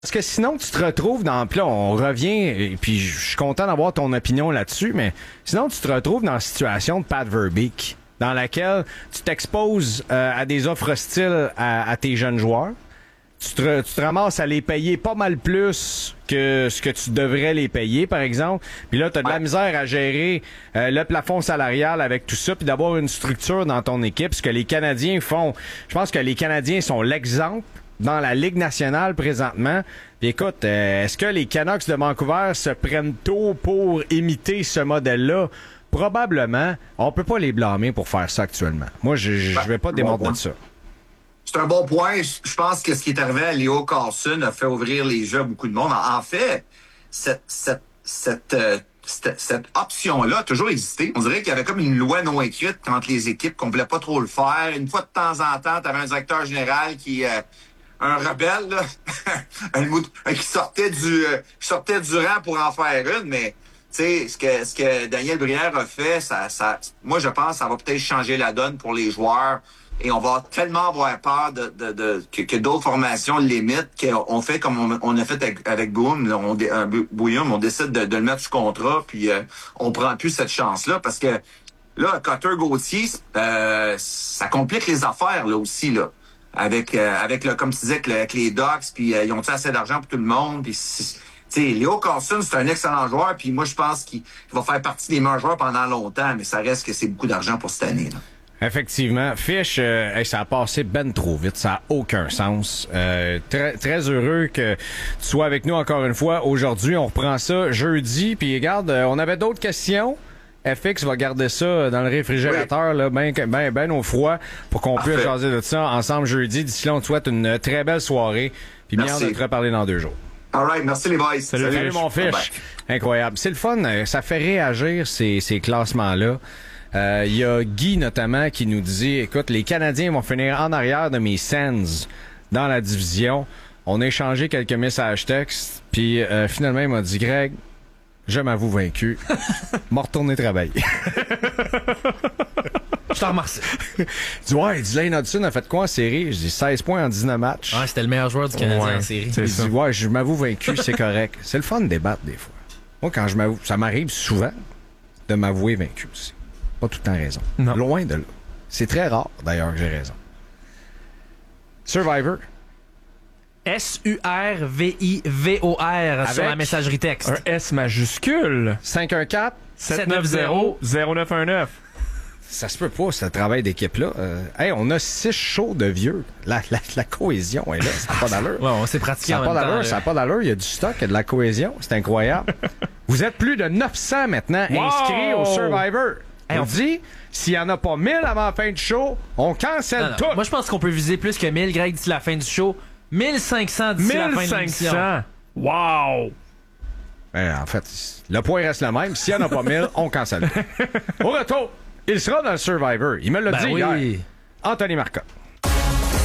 Parce que sinon, tu te retrouves dans... Puis là, on revient, et puis je suis content d'avoir ton opinion là-dessus, mais sinon, tu te retrouves dans la situation de Pat Verbeek, dans laquelle tu t'exposes à des offres hostiles à tes jeunes joueurs. Tu te ramasses à les payer pas mal plus que ce que tu devrais les payer, par exemple. Puis là, tu as de la misère à gérer le plafond salarial avec tout ça, puis d'avoir une structure dans ton équipe. Ce que les Canadiens font, je pense que les Canadiens sont l'exemple dans la Ligue nationale présentement. Puis écoute, est-ce que les Canucks de Vancouver se prennent tôt pour imiter ce modèle-là? Probablement. On peut pas les blâmer pour faire ça actuellement. Moi, je vais pas démontrer ça. C'est un bon point. Je pense que ce qui est arrivé à Leo Carlsson a fait ouvrir les yeux à beaucoup de monde. En fait, cette option-là a toujours existé. On dirait qu'il y avait comme une loi non écrite entre les équipes qu'on voulait pas trop le faire. Une fois de temps en temps, tu avais un directeur général qui... un rebelle, là, qui sortait du rang pour en faire une, mais tu sais, ce que Daniel Brière a fait, moi je pense que ça va peut-être changer la donne pour les joueurs et on va tellement avoir peur que d'autres formations l'imitent, qu'on fait comme on a fait avec Boone, Bouillon, on décide de le mettre sous contrat, puis on prend plus cette chance-là, parce que là, Cutter Gauthier, ça complique les affaires là aussi, là. Avec comme tu disais, avec les Ducks, puis ils ont assez d'argent pour tout le monde, puis Leo Carlsson, c'est un excellent joueur, puis moi je pense qu'il va faire partie des meilleurs joueurs pendant longtemps, mais ça reste que c'est beaucoup d'argent pour cette année, là. Effectivement. Fish, ça a passé ben trop vite. Ça a aucun sens. Très, très heureux que tu sois avec nous encore une fois. Aujourd'hui, on reprend ça jeudi. Puis regarde, on avait d'autres questions. FX va garder ça dans le réfrigérateur, là, ben au froid, pour qu'on puisse jaser de ça ensemble jeudi. D'ici là, on te souhaite une très belle soirée. Puis bien hâte de te reparler dans 2 jours. All right, merci les boys. Salut mon Fish. Incroyable. C'est le fun. Ça fait réagir ces classements-là. Il y a Guy, notamment, qui nous dit, écoute, les Canadiens vont finir en arrière de mes Sens dans la division. On a échangé quelques messages textes, puis finalement, il m'a dit, Greg, je m'avoue vaincu. M'a retourné travailler. Je t'en remercie. Il dit, ouais, Lane Hudson a fait quoi en série? Je dis 16 points en 19 matchs. Ouais, c'était le meilleur joueur du Canadien en série. Il dit, ouais, je m'avoue vaincu, c'est correct. C'est le fun de débattre des fois. Moi, quand je m'avoue, ça m'arrive souvent de m'avouer vaincu aussi. Pas tout le temps raison. Non. Loin de là. C'est très rare, d'ailleurs, que j'ai raison. Survivor. SURVIVOR sur la messagerie texte. Un S majuscule. 514-790-0919. Ça se peut pas, ce travail d'équipe-là. Hey, on a 6 shows de vieux. La cohésion est là. Ça n'a pas d'allure. Ouais, on s'est pratiqué en même temps. Ça n'a pas d'allure. Il y a du stock, il y a de la cohésion. C'est incroyable. Vous êtes plus de 900 maintenant inscrits au Survivor. Hey, on dit, s'il n'y en a pas 1000 avant la fin du show, on cancelle tout. Moi, je pense qu'on peut viser plus que 1000, Greg, d'ici la fin du show. 1500 d'ici la fin de l'émission. 1500! Wow! En fait, le point reste le même. S'il n'y en a pas 1000, on cancelle. Au retour, il sera dans le Survivor. Il me l'a dit hier. Anthony Marcotte.